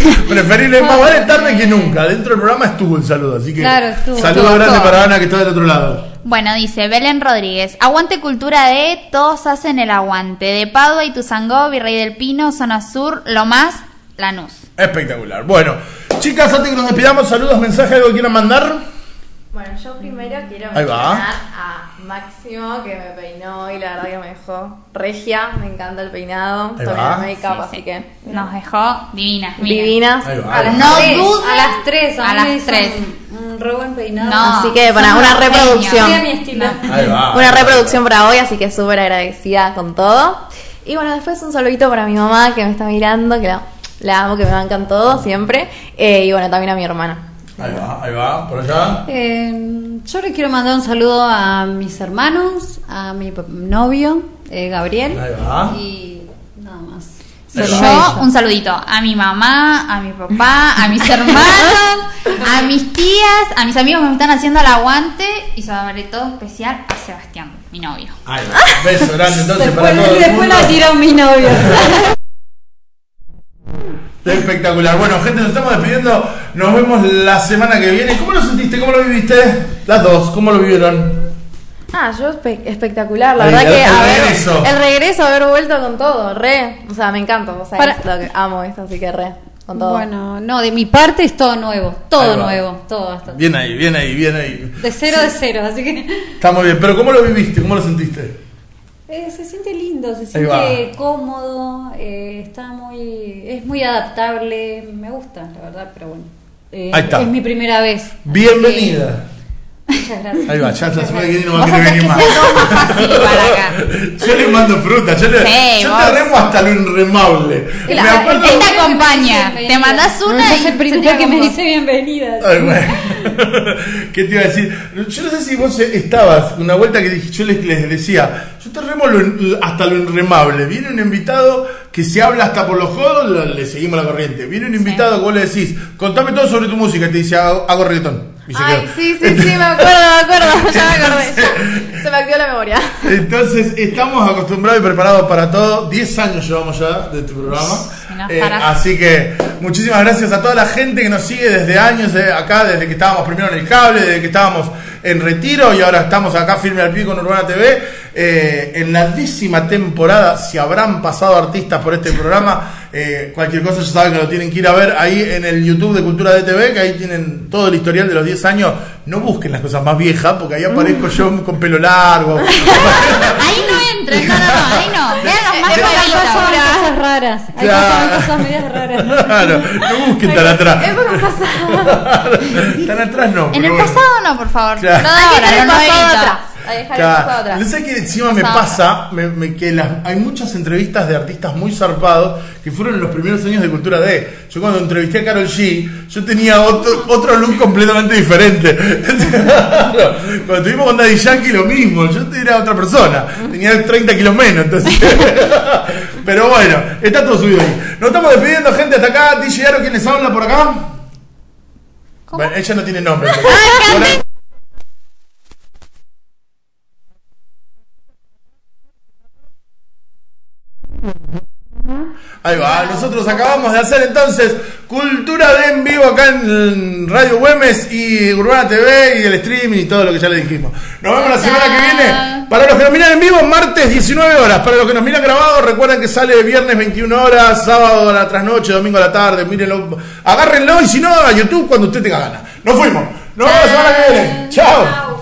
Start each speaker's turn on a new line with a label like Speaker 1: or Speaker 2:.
Speaker 1: Preferible, más vale tarde que nunca. Dentro del programa estuvo el saludo, así que saludo grande para Ana que está del otro lado.
Speaker 2: Bueno, dice Belén Rodríguez, aguante Cultura D, todos hacen el aguante. De Padua, Ituzaingó, Virrey del Pino, Zona Sur, lo más, Lanús.
Speaker 1: Espectacular. Bueno, chicas, antes que nos despidamos, saludos, mensajes, algo que quieran mandar.
Speaker 3: Bueno, yo primero quiero mencionar a Máximo, que me peinó y la verdad que me dejó regia, me encanta el peinado, también el make-up, así que...
Speaker 2: Nos dejó divinas.
Speaker 3: Divinas.
Speaker 4: A las 3,
Speaker 2: a las 3.
Speaker 4: Un re buen peinado.
Speaker 3: No, así que para una reproducción.
Speaker 4: Sí, mi estilo.
Speaker 1: Una
Speaker 3: reproducción para hoy, así que súper agradecida con todo. Y bueno, después un saludito para mi mamá que me está mirando, que la amo, que me bancan todo siempre. Y bueno, también a mi hermana.
Speaker 1: Ahí va, por allá.
Speaker 4: Yo le quiero mandar un saludo a mis hermanos, a mi novio, Gabriel.
Speaker 1: Ahí va.
Speaker 4: Y nada más.
Speaker 2: Yo un saludito a mi mamá, a mi papá, a mis hermanos, a mis tías, a mis amigos que me están haciendo el aguante y sobre todo especial a Sebastián, mi novio.
Speaker 1: Ahí va. Beso grande entonces
Speaker 4: después,
Speaker 1: para todo el
Speaker 4: después
Speaker 1: mundo.
Speaker 4: la tiró mi novio.
Speaker 1: Espectacular. Bueno, gente, nos estamos despidiendo. Nos vemos la semana que viene. ¿Cómo lo sentiste? ¿Cómo lo viviste? Las dos, ¿cómo lo vivieron?
Speaker 3: Yo espectacular, la
Speaker 1: Ahí,
Speaker 3: verdad que
Speaker 1: el regreso.
Speaker 3: haber vuelto con todo, o sea, me encanta, o sea, es lo que amo esto, así que con todo.
Speaker 4: Bueno, no, de mi parte es todo nuevo, todo bastante.
Speaker 1: Bien ahí.
Speaker 4: De cero, así que...
Speaker 1: Está muy bien, pero ¿cómo lo viviste? ¿Cómo lo sentiste?
Speaker 4: Se siente lindo, se siente cómodo, es muy adaptable, me gusta, la verdad, pero bueno.
Speaker 1: Ahí está.
Speaker 4: Es mi primera vez.
Speaker 1: Bienvenida.
Speaker 4: Muchas gracias.
Speaker 1: Ahí va, ya la semana que viene no va a querer venir más. Yo le mando fruta, yo te remo hasta lo irremable.
Speaker 2: Él te acompaña, te mandas una
Speaker 4: es el primero que me dice bienvenida.
Speaker 1: Ay, bueno. ¿Qué te iba a decir? Yo no sé si vos estabas, una vuelta que yo les decía, yo te remo hasta lo irremable. Viene un invitado que se habla hasta por los codos, le seguimos la corriente. Viene un invitado que vos le decís, contame todo sobre tu música, y te dice, hago reggaetón.
Speaker 3: Ay, sí, me acuerdo, ya me acordé. Se me activó la memoria.
Speaker 1: Entonces, estamos acostumbrados y preparados para todo. 10 años llevamos ya de tu programa. Así que muchísimas gracias a toda la gente que nos sigue desde años acá, desde que estábamos primero en el cable, desde que estábamos en retiro y ahora estamos acá firme al pie con Urbana TV. En la 10ª temporada, si habrán pasado artistas por este programa, cualquier cosa ya saben que lo tienen que ir a ver ahí en el YouTube de Cultura de TV, que ahí tienen todo el historial de los 10 años. No busquen las cosas más viejas, porque ahí aparezco yo con pelo largo.
Speaker 2: Ahí no entren, ahí no. Vean los más
Speaker 4: cosas raras. Hay cosas medias raras.
Speaker 1: Claro, no busquen tan atrás. Tan atrás no.
Speaker 2: En el pasado no, por favor.
Speaker 1: Claro.
Speaker 2: Pero ahora,
Speaker 1: no sé qué encima me pasa que hay muchas entrevistas de artistas muy zarpados que fueron en los primeros años de Cultura D. Yo cuando entrevisté a Karol G, yo tenía otro look completamente diferente. Cuando estuvimos con Daddy Yankee lo mismo, yo era otra persona, tenía 30 kilos menos, entonces. Pero bueno, está todo subido ahí. Nos estamos despidiendo, gente, hasta acá. DJ Aro, ¿quién les habla por acá? Bueno, ella no tiene nombre. Ahí va, nosotros acabamos de hacer entonces Cultura de en vivo acá en Radio Güemes y Urbana TV y el streaming y todo lo que ya le dijimos. Nos vemos la semana que viene. Para los que nos miran en vivo, martes 19 horas. Para los que nos miran grabado, recuerden que sale viernes 21 horas, sábado a la trasnoche, domingo a la tarde. Mírenlo, agárrenlo y si no, a YouTube cuando usted tenga ganas. Nos fuimos. Nos vemos la semana que viene. Chao.